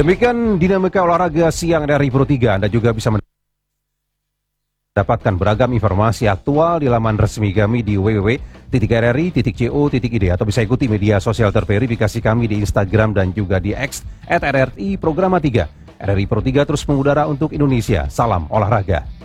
Demikian dinamika olahraga siang RRI Pro 3. Anda juga bisa mendapatkan beragam informasi aktual di laman resmi kami di www.rri.co.id atau bisa ikuti media sosial terverifikasi kami di Instagram dan juga di X @RRI Programa 3. RRI Pro 3 terus mengudara untuk Indonesia. Salam olahraga.